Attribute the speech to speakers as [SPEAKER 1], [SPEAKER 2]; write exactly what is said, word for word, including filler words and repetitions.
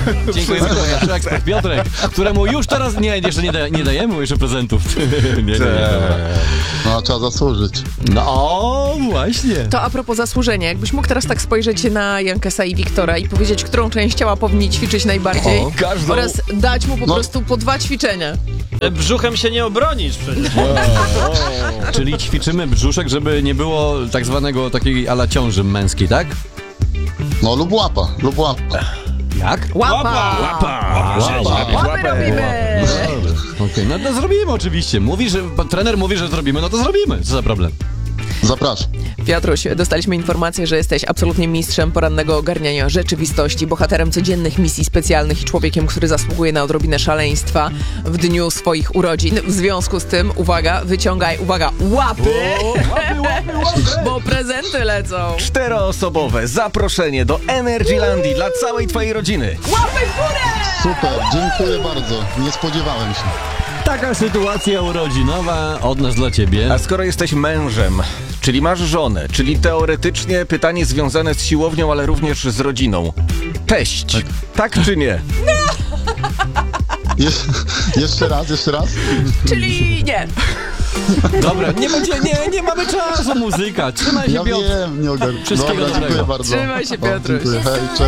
[SPEAKER 1] Dziękuję bardzo, nasz ekspert Piotrek, któremu już teraz, nie, jeszcze nie, da, nie dajemy mu jeszcze prezentów. nie, nie, nie,
[SPEAKER 2] No, trzeba zasłużyć.
[SPEAKER 1] no o, właśnie.
[SPEAKER 3] To a propos zasłużenia, jakbyś mógł teraz tak spojrzeć na Jankesa i Wiktora i powiedzieć, którą część ciała powinni ćwiczyć najbardziej
[SPEAKER 1] O,
[SPEAKER 4] każdą.
[SPEAKER 3] oraz dać mu po
[SPEAKER 2] No.
[SPEAKER 3] prostu po dwa ćwiczenia.
[SPEAKER 5] Brzuchem się nie obronisz przecież.
[SPEAKER 1] Czyli ćwiczymy brzuszek, żeby nie było tak zwanego takiej ala ciąży męskiej, tak?
[SPEAKER 2] No, lub łapa, lub łapa.
[SPEAKER 1] Jak?
[SPEAKER 3] Łapa!
[SPEAKER 4] Łapa!
[SPEAKER 1] Łapa.
[SPEAKER 3] Łapy robimy!
[SPEAKER 1] Okej, no to zrobimy oczywiście. Mówi, że trener mówi, że zrobimy, no to zrobimy. Co za problem?
[SPEAKER 2] Zapraszam.
[SPEAKER 3] Piotruś, dostaliśmy informację, że jesteś absolutnie mistrzem porannego ogarniania rzeczywistości, bohaterem codziennych misji specjalnych i człowiekiem, który zasługuje na odrobinę szaleństwa w dniu swoich urodzin. W związku z tym, uwaga, wyciągaj, uwaga, łapy,
[SPEAKER 1] Łapy, łapy, łapy!
[SPEAKER 3] bo prezenty lecą.
[SPEAKER 4] Czteroosobowe zaproszenie do Energylandii dla całej twojej rodziny.
[SPEAKER 3] Łapy w górę!
[SPEAKER 2] Super, dziękuję bardzo. Nie spodziewałem się.
[SPEAKER 1] Taka sytuacja urodzinowa od nas dla ciebie.
[SPEAKER 4] A skoro jesteś mężem, czyli masz żonę, czyli teoretycznie pytanie związane z siłownią, ale również z rodziną. Teść, tak, tak czy nie?
[SPEAKER 2] Je jeszcze raz, jeszcze raz.
[SPEAKER 3] Czyli nie.
[SPEAKER 1] Dobra, nie będzie, nie, nie mamy czasu, muzyka. Trzymaj się,
[SPEAKER 2] Ja
[SPEAKER 1] Piotr.
[SPEAKER 2] wiem, nie ogarnę.
[SPEAKER 1] Wszystkiego
[SPEAKER 2] Dobra, dziękuję
[SPEAKER 1] dobrego.
[SPEAKER 2] bardzo.
[SPEAKER 3] Trzymaj się,
[SPEAKER 2] O,
[SPEAKER 3] Piotruś.
[SPEAKER 2] dziękuję, hej, cześć.